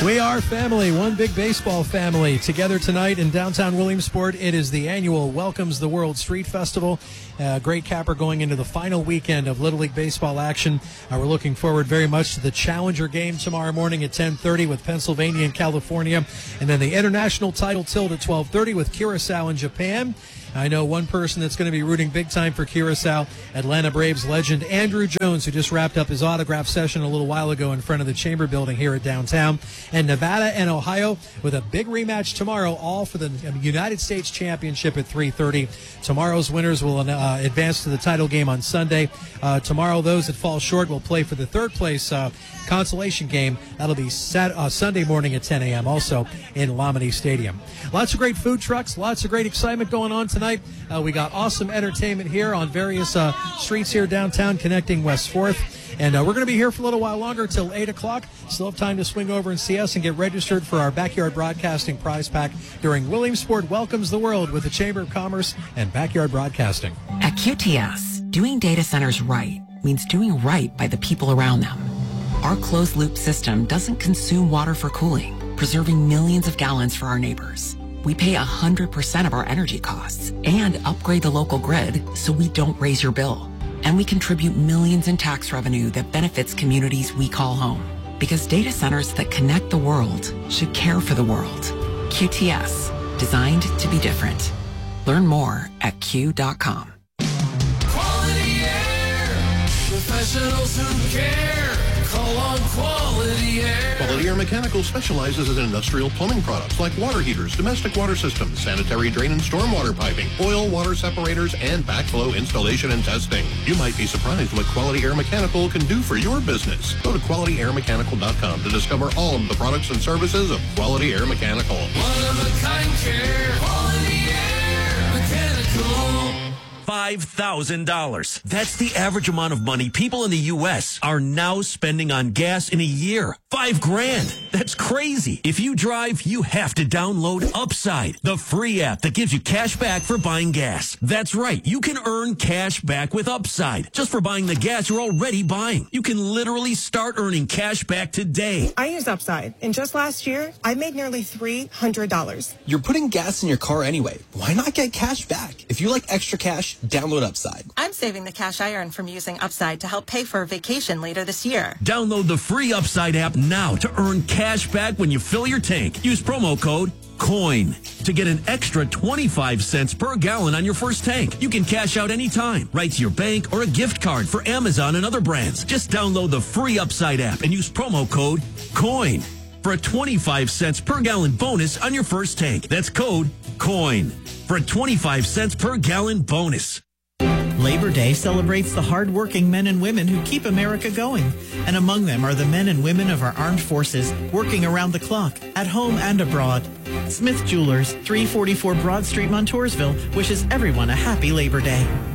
We are family, one big baseball family. Together tonight in downtown Williamsport, it is the annual Welcomes the World Street Festival. Great capper going into the final weekend of Little League baseball action. We're looking forward very much to the Challenger game tomorrow morning at 10:30 with Pennsylvania and California. And then the international title tilt at 12:30 with Curacao and Japan. I know one person that's going to be rooting big time for Curacao, Atlanta Braves legend Andrew Jones, who just wrapped up his autograph session a little while ago in front of the Chamber Building here at downtown. And Nevada and Ohio with a big rematch tomorrow, all for the United States Championship at 3:30. Tomorrow's winners will advance to the title game on Sunday. Tomorrow, those that fall short will play for the third place consolation game. That'll be Sunday morning at 10 a.m. also in Lamini Stadium. Lots of great food trucks, lots of great excitement going on tonight. We got awesome entertainment here on various streets here downtown connecting West 4th. And we're going to be here for a little while longer till 8 o'clock. Still have time to swing over and see us and get registered for our Backyard Broadcasting prize pack during Williamsport Welcomes the World with the Chamber of Commerce and Backyard Broadcasting. At QTS, doing data centers right means doing right by the people around them. Our closed-loop system doesn't consume water for cooling, preserving millions of gallons for our neighbors. We pay 100% of our energy costs and upgrade the local grid so we don't raise your bill. And we contribute millions in tax revenue that benefits communities we call home. Because data centers that connect the world should care for the world. QTS, designed to be different. Learn more at q.com. Quality Air, professionals who care. Call on Quality Air. Quality Air Mechanical specializes in industrial plumbing products like water heaters, domestic water systems, sanitary drain and stormwater piping, oil, water separators, and backflow installation and testing. You might be surprised what Quality Air Mechanical can do for your business. Go to QualityAirMechanical.com to discover all of the products and services of Quality Air Mechanical. One-of-a-kind care. Quality Air Mechanical. $5,000. That's the average amount of money people in the U.S. are now spending on gas in a year. $5,000. That's crazy. If you drive, you have to download Upside, the free app that gives you cash back for buying gas. That's right. You can earn cash back with Upside just for buying the gas you're already buying. You can literally start earning cash back today. I use Upside, and just last year, I made nearly $300. You're putting gas in your car anyway. Why not get cash back? If you like extra cash, download Upside. I'm saving the cash I earn from using Upside to help pay for a vacation later this year. Download the free Upside app now to earn cash back when you fill your tank. Use promo code COIN to get an extra 25 cents per gallon on your first tank. You can cash out anytime, right to your bank or a gift card for Amazon and other brands. Just download the free Upside app and use promo code COIN for a 25 cents per gallon bonus on your first tank. That's code COIN for a 25 cents per gallon bonus. Labor Day celebrates the hard-working men and women who keep America going. And among them are the men and women of our armed forces working around the clock, at home and abroad. Smith Jewelers, 344 Broad Street, Montoursville, wishes everyone a happy Labor Day.